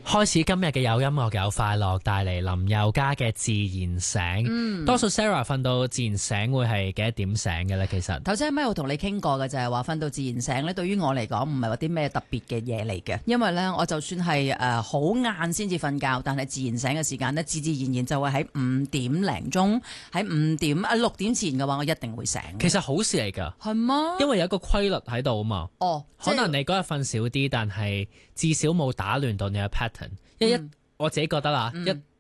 開始今日嘅有音樂有快樂，帶嚟林宥嘉嘅自然醒。多數 Sarah 瞓到自然醒會係幾多點醒嘅咧？其實頭先咪我同你傾過嘅就係話瞓到自然醒咧，對於我嚟講唔係話啲咩特別嘅嘢嚟嘅，因為咧我就算係好晏先至瞓覺，但係自然醒嘅時間咧，自自然然就會喺5點零鐘，喺6點前嘅話，我一定會醒。 其實好事嚟㗎， 係嗎？ 因為有一個規律喺度啊嘛。 哦， 可能你嗰日瞓少啲，但係至少冇打亂到你嘅 pattern。我自己覺得啦，